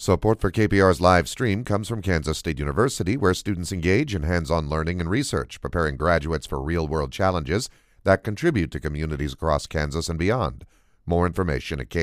Support for KPR's live stream comes from Kansas State University, where students engage in hands-on learning and research, preparing graduates for real-world challenges that contribute to communities across Kansas and beyond. More information at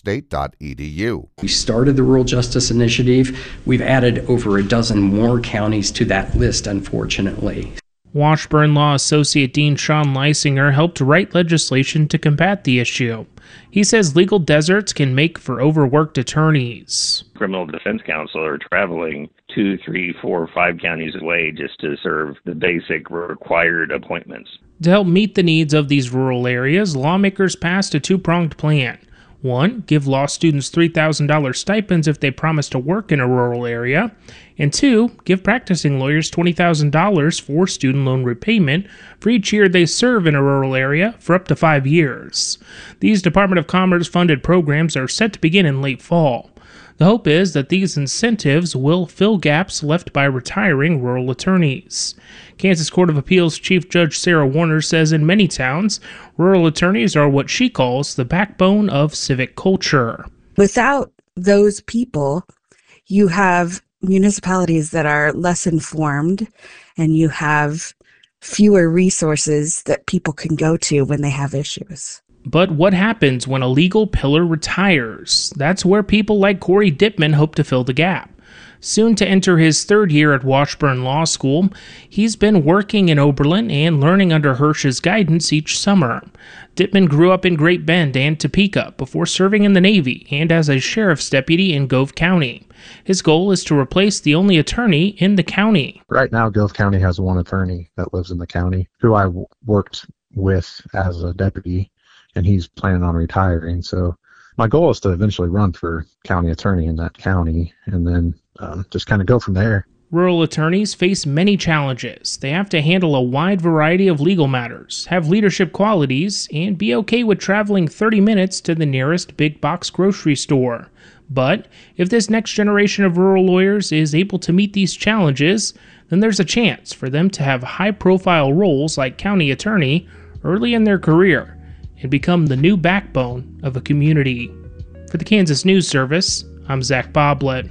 k-state.edu. We started the Rural Justice Initiative. We've added over a dozen more counties to that list, unfortunately. Washburn Law Associate Dean Sean Leisinger helped write legislation to combat the issue. He says legal deserts can make for overworked attorneys. Criminal defense counsel are traveling 2, 3, 4, 5 counties away just to serve the basic required appointments. To help meet the needs of these rural areas, lawmakers passed a two-pronged plan. One, give law students $3,000 stipends if they promise to work in a rural area. And two, give practicing lawyers $20,000 for student loan repayment for each year they serve in a rural area for up to 5 years. These Department of Commerce-funded programs are set to begin in late fall. The hope is that these incentives will fill gaps left by retiring rural attorneys. Kansas Court of Appeals Chief Judge Sarah Warner says in many towns, rural attorneys are what she calls the backbone of civic culture. Without those people, you have municipalities that are less informed, and you have fewer resources that people can go to when they have issues. But what happens when a legal pillar retires? That's where people like Corey Dittman hope to fill the gap. Soon to enter his third year at Washburn Law School, he's been working in Oberlin and learning under Hirsch's guidance each summer. Dittman grew up in Great Bend and Topeka before serving in the Navy and as a sheriff's deputy in Gove County. His goal is to replace the only attorney in the county. Right now, Gove County has one attorney that lives in the county who I worked with as a deputy, and he's planning on retiring. So my goal is to eventually run for county attorney in that county and then just kind of go from there. Rural attorneys face many challenges. They have to handle a wide variety of legal matters, have leadership qualities, and be okay with traveling 30 minutes to the nearest big box grocery store. But if this next generation of rural lawyers is able to meet these challenges, then there's a chance for them to have high-profile roles like county attorney early in their career and become the new backbone of a community. For the Kansas News Service, I'm Zach Boblet.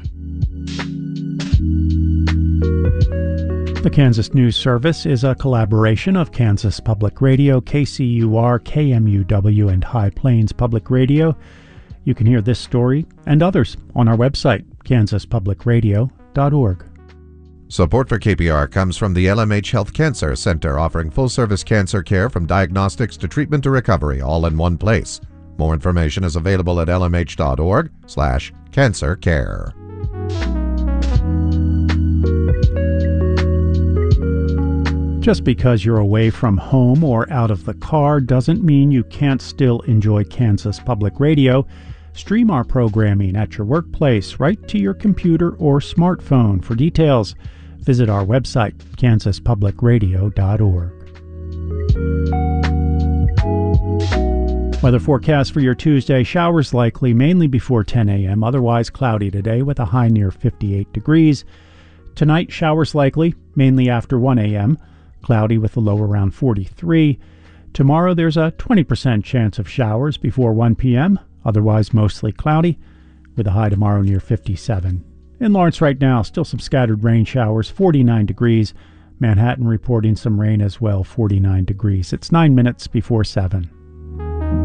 The Kansas News Service is a collaboration of Kansas Public Radio, KCUR, KMUW, and High Plains Public Radio. You can hear this story and others on our website, kansaspublicradio.org. Support for KPR comes from the LMH Health Cancer Center, offering full-service cancer care from diagnostics to treatment to recovery, all in one place. More information is available at lmh.org/cancercare. Just because you're away from home or out of the car doesn't mean you can't still enjoy Kansas Public Radio. Stream our programming at your workplace, right to your computer or smartphone. For details, visit our website, kansaspublicradio.org. Weather forecast for your Tuesday: showers likely mainly before 10 a.m., otherwise cloudy today with a high near 58 degrees. Tonight, showers likely mainly after 1 a.m., cloudy with a low around 43. Tomorrow, there's a 20% chance of showers before 1 p.m., otherwise mostly cloudy with a high tomorrow near 57. In Lawrence right now, still some scattered rain showers, 49 degrees. Manhattan reporting some rain as well, 49 degrees. It's 9 minutes before 7.